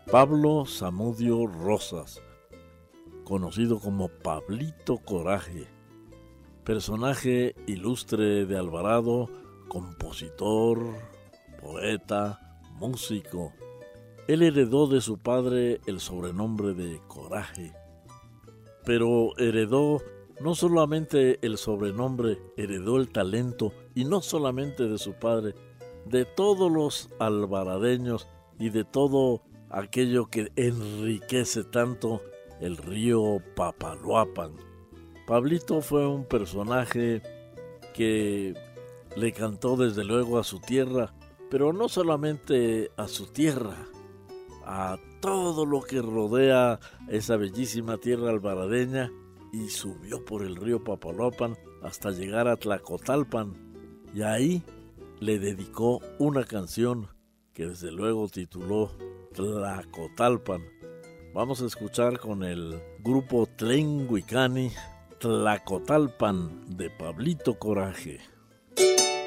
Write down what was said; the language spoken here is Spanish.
Pablo Zamudio Rosas, conocido como Pablito Coraje, personaje ilustre de Alvarado, compositor, poeta, músico. Él heredó de su padre el sobrenombre de Coraje, pero heredó no solamente el sobrenombre, heredó el talento, y no solamente de su padre, de todos los alvaradeños y de todo aquello que enriquece tanto el río Papaloapan. Pablito fue un personaje que le cantó desde luego a su tierra, pero no solamente a su tierra, a todo lo que rodea esa bellísima tierra alvaradeña, y subió por el río Papaloapan hasta llegar a Tlacotalpan, y ahí le dedicó una canción que desde luego tituló Tlacotalpan. Vamos a escuchar con el grupo Tlenguicani Tlacotalpan de Pablito Coraje.